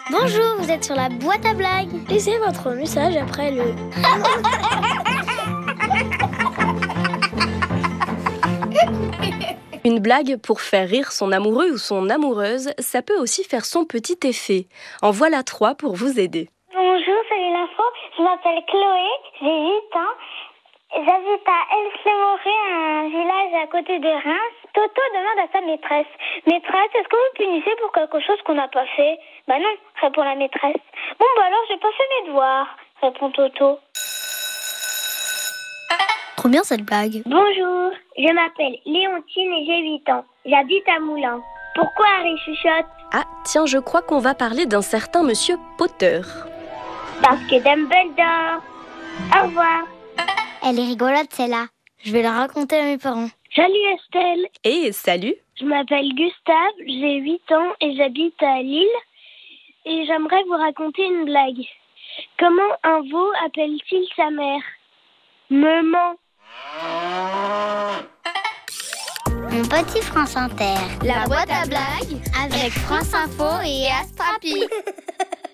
Bonjour, vous êtes sur la boîte à blagues. Laissez votre message après le... Une blague pour faire rire son amoureux ou son amoureuse, ça peut aussi faire son petit effet. En voilà 3 pour vous aider. Bonjour, salut l'info. Je m'appelle Chloé, j'ai 8 ans. J'habite à Elflemoré, un village à côté de Reims. Toto demande à sa maîtresse: Maîtresse, est-ce que vous punissez pour quelque chose qu'on n'a pas fait? Bah non, répond la maîtresse. Bon bah alors j'ai pas fait mes devoirs, répond Toto. Trop bien cette blague. Bonjour, je m'appelle Léontine et j'ai 8 ans. J'habite à Moulins. Pourquoi Harry chuchote? Ah, tiens, je crois qu'on va parler d'un certain monsieur Potter. Parce que Dumbledore. Au revoir. Elle est rigolote celle-là. Je vais la raconter à mes parents. Salut Estelle. Et salut! Je m'appelle Gustave, j'ai 8 ans et j'habite à Lille. Et j'aimerais vous raconter une blague. Comment un veau appelle-t-il sa mère? Maman. Mon petit France Inter. La boîte à blagues Avec France Info et Astrapi.